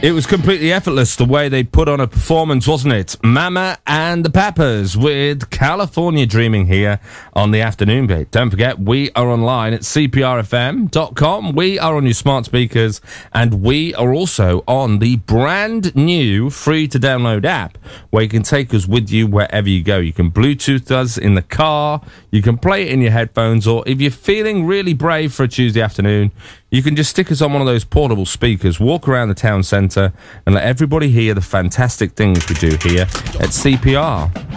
It was completely effortless the way they put on a performance, wasn't it? Mama and the Peppers with California Dreaming here on the afternoon beat. Don't forget, we are online at cprfm.com. We are on your smart speakers, and we are also on the brand new free to download app where you can take us with you wherever you go. You can Bluetooth us in the car, you can play it in your headphones, or if you're feeling really brave for a Tuesday afternoon, you can just stick us on one of those portable speakers, walk around the town centre, and let everybody hear the fantastic things we do here at CPR.